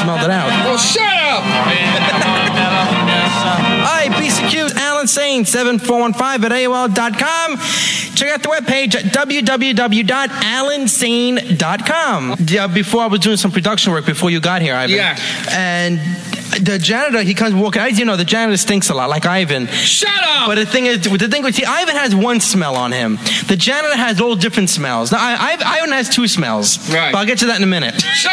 smelled it out. Well, shut up! All right, BCQ, Alan Sane, 7415 at AOL.com. Check out the webpage at www.alansane.com. Before I was doing some production work before you got here, Ivan. Yeah. And the janitor, he comes walking. As you know, the janitor stinks a lot, like Ivan. Shut up! But the thing is, see, Ivan has one smell on him. The janitor has all different smells. Now, Ivan has two smells. Right. But I'll get to that in a minute. Shut